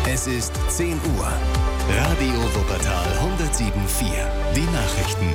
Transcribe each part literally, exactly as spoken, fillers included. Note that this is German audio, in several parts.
Es ist zehn Uhr. Radio Wuppertal hundertsieben Komma vier. Die Nachrichten.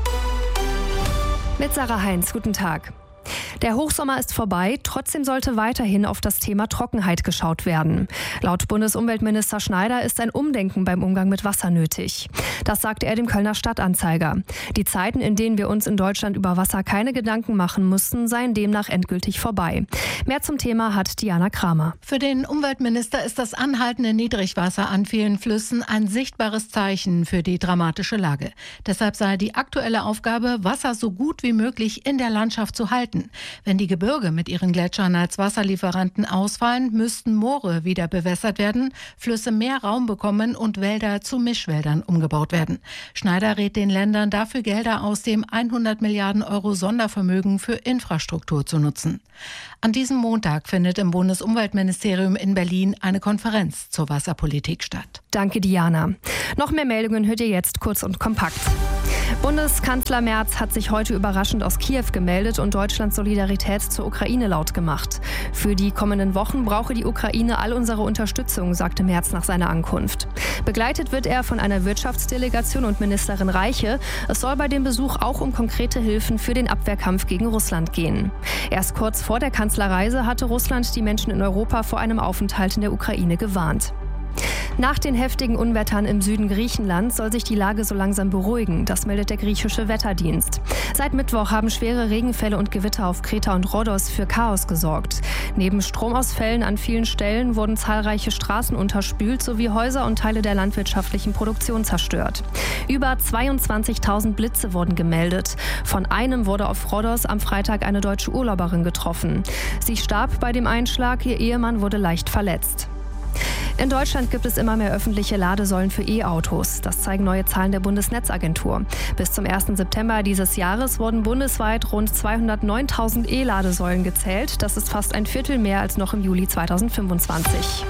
Mit Sarah Heinz, guten Tag. Der Hochsommer ist vorbei, trotzdem sollte weiterhin auf das Thema Trockenheit geschaut werden. Laut Bundesumweltminister Schneider ist ein Umdenken beim Umgang mit Wasser nötig. Das sagte er dem Kölner Stadtanzeiger. Die Zeiten, in denen wir uns in Deutschland über Wasser keine Gedanken machen mussten, seien demnach endgültig vorbei. Mehr zum Thema hat Diana Kramer. Für den Umweltminister ist das anhaltende Niedrigwasser an vielen Flüssen ein sichtbares Zeichen für die dramatische Lage. Deshalb sei die aktuelle Aufgabe, Wasser so gut wie möglich in der Landschaft zu halten. Wenn die Gebirge mit ihren Gletschern als Wasserlieferanten ausfallen, müssten Moore wieder bewässert werden, Flüsse mehr Raum bekommen und Wälder zu Mischwäldern umgebaut werden. Schneider rät den Ländern dafür, Gelder aus dem hundert Milliarden Euro Sondervermögen für Infrastruktur zu nutzen. An diesem Montag findet im Bundesumweltministerium in Berlin eine Konferenz zur Wasserpolitik statt. Danke, Diana. Noch mehr Meldungen hört ihr jetzt kurz und kompakt. Bundeskanzler Merz hat sich heute überraschend aus Kiew gemeldet und Deutschlands Solidarität zur Ukraine laut gemacht. Für die kommenden Wochen brauche die Ukraine all unsere Unterstützung, sagte Merz nach seiner Ankunft. Begleitet wird er von einer Wirtschaftsdelegation und Ministerin Reiche. Es soll bei dem Besuch auch um konkrete Hilfen für den Abwehrkampf gegen Russland gehen. Erst kurz vor der Kanzlerreise hatte Russland die Menschen in Europa vor einem Aufenthalt in der Ukraine gewarnt. Nach den heftigen Unwettern im Süden Griechenlands soll sich die Lage so langsam beruhigen, das meldet der griechische Wetterdienst. Seit Mittwoch haben schwere Regenfälle und Gewitter auf Kreta und Rhodos für Chaos gesorgt. Neben Stromausfällen an vielen Stellen wurden zahlreiche Straßen unterspült sowie Häuser und Teile der landwirtschaftlichen Produktion zerstört. Über zweiundzwanzigtausend Blitze wurden gemeldet. Von einem wurde auf Rhodos am Freitag eine deutsche Urlauberin getroffen. Sie starb bei dem Einschlag, ihr Ehemann wurde leicht verletzt. In Deutschland gibt es immer mehr öffentliche Ladesäulen für E-Autos. Das zeigen neue Zahlen der Bundesnetzagentur. Bis zum ersten September dieses Jahres wurden bundesweit rund zweihundertneuntausend E-Ladesäulen gezählt. Das ist fast ein Viertel mehr als noch im Juli zweitausendfünfundzwanzig.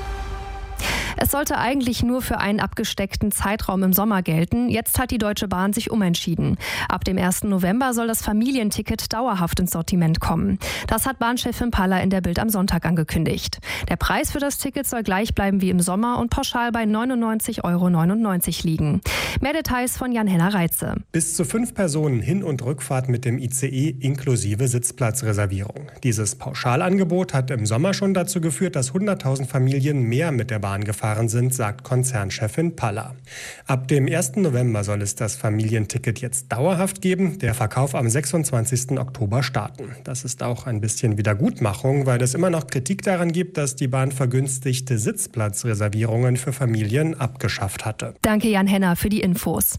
Es sollte eigentlich nur für einen abgesteckten Zeitraum im Sommer gelten. Jetzt hat die Deutsche Bahn sich umentschieden. Ab dem ersten November soll das Familienticket dauerhaft ins Sortiment kommen. Das hat Bahnchefin Paller in der Bild am Sonntag angekündigt. Der Preis für das Ticket soll gleich bleiben wie im Sommer und pauschal bei neunundneunzig Euro neunundneunzig liegen. Mehr Details von Jan-Henner Reitze. Bis zu fünf Personen Hin- und Rückfahrt mit dem I C E inklusive Sitzplatzreservierung. Dieses Pauschalangebot hat im Sommer schon dazu geführt, dass hunderttausend Familien mehr mit der Bahn gefahren sind, sagt Konzernchefin Paller. Ab dem ersten November soll es das Familienticket jetzt dauerhaft geben, der Verkauf am sechsundzwanzigsten Oktober starten. Das ist auch ein bisschen Wiedergutmachung, weil es immer noch Kritik daran gibt, dass die Bahn vergünstigte Sitzplatzreservierungen für Familien abgeschafft hatte. Danke Jan Henner für die Infos.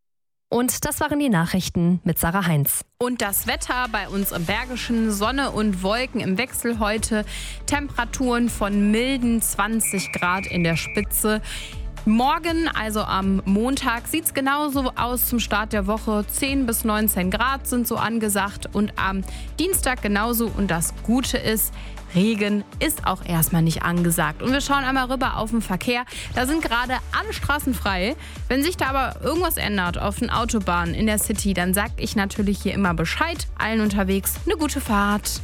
Und das waren die Nachrichten mit Sarah Heinz. Und das Wetter bei uns im Bergischen, Sonne und Wolken im Wechsel heute, Temperaturen von milden zwanzig Grad in der Spitze. Morgen, also am Montag, sieht es genauso aus zum Start der Woche. zehn bis neunzehn Grad sind so angesagt und am Dienstag genauso. Und das Gute ist, Regen ist auch erstmal nicht angesagt. Und wir schauen einmal rüber auf den Verkehr. Da sind gerade alle Straßen frei. Wenn sich da aber irgendwas ändert auf den Autobahnen in der City, dann sag ich natürlich hier immer Bescheid. Allen unterwegs eine gute Fahrt.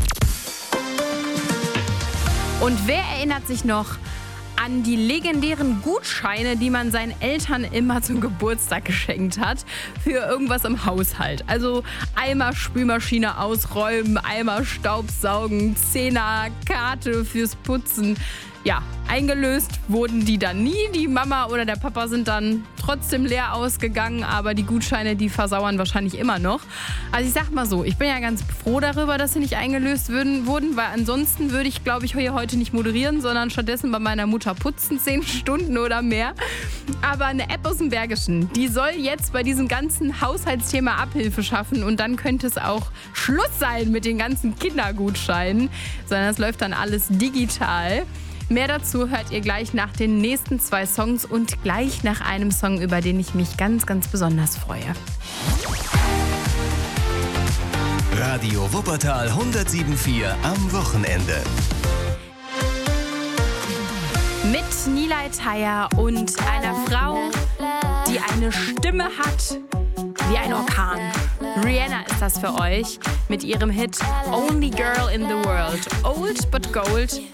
Und wer erinnert sich noch an die legendären Gutscheine, die man seinen Eltern immer zum Geburtstag geschenkt hat für irgendwas im Haushalt? Also Eimer Spülmaschine ausräumen, Eimer Staubsaugen, Zehnerkarte fürs Putzen. Ja, eingelöst wurden die dann nie. Die Mama oder der Papa sind dann trotzdem leer ausgegangen, aber die Gutscheine, die versauern wahrscheinlich immer noch. Also ich sag mal so, ich bin ja ganz froh darüber, dass sie nicht eingelöst würden, wurden, weil ansonsten würde ich, glaube ich, hier heute nicht moderieren, sondern stattdessen bei meiner Mutter putzen, zehn Stunden oder mehr. Aber eine App aus dem Bergischen, die soll jetzt bei diesem ganzen Haushaltsthema Abhilfe schaffen und dann könnte es auch Schluss sein mit den ganzen Kindergutscheinen, sondern es läuft dann alles digital. Mehr dazu hört ihr gleich nach den nächsten zwei Songs und gleich nach einem Song, über den ich mich ganz, ganz besonders freue. Radio Wuppertal hundertsieben Komma vier am Wochenende. Mit Nilay Teier und einer Frau, die eine Stimme hat wie ein Orkan. Rihanna ist das für euch mit ihrem Hit Only Girl in the World. Old but Gold.